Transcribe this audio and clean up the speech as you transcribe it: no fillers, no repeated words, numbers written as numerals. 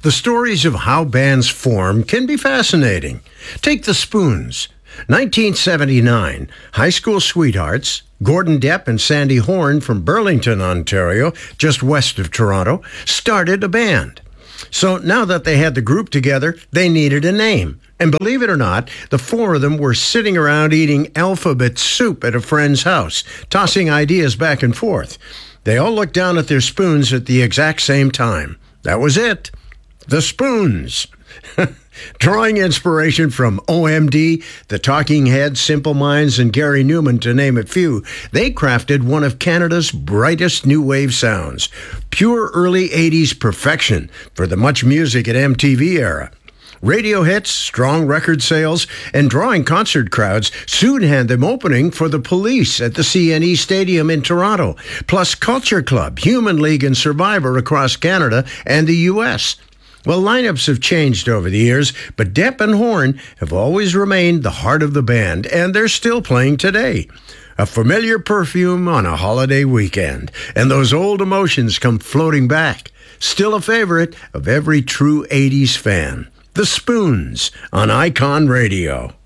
The stories of how bands form can be fascinating. Take the Spoons. 1979, high school sweethearts, Gordon Depp and Sandy Horn from Burlington, Ontario, just west of Toronto, started a band. So now that they had the group together, they needed a name. And believe it or not, the four of them were sitting around eating alphabet soup at a friend's house, tossing ideas back and forth. They all looked down at their spoons at the exact same time. That was it. The Spoons. Drawing inspiration from OMD, The Talking Heads, Simple Minds, and Gary Newman, to name a few, they crafted one of Canada's brightest new wave sounds. Pure early 80s perfection for the Much Music at MTV era. Radio hits, strong record sales, and drawing concert crowds soon had them opening for the Police at the CNE Stadium in Toronto, plus Culture Club, Human League, and Survivor across Canada and the U.S. Well, lineups have changed over the years, but Depp and Horn have always remained the heart of the band, and they're still playing today. A familiar perfume on a holiday weekend, and those old emotions come floating back. Still a favorite of every true 80s fan. The Spoons on Icon Radio.